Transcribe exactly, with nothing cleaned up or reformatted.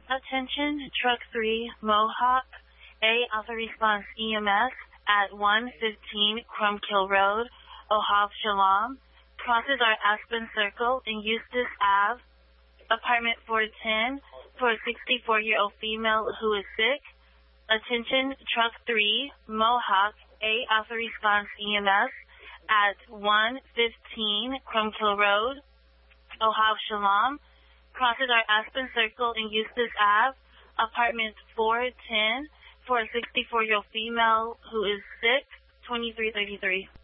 Attention, Truck three, Mohawk, A Alpha Response E M S at one fifteen Crumpkill Road, Ohav Shalom. Crosses our Aspen Circle in Eustis Avenue, apartment four ten, for a sixty-four-year-old female who is sick. Attention, Truck three, Mohawk, A Alpha Response E M S at one fifteen Crumpkill Road, Ohav Shalom. Crosses our Aspen Circle in Eustis Avenue, apartment four ten, for a sixty-four-year-old female who is sick, twenty-three thirty-three.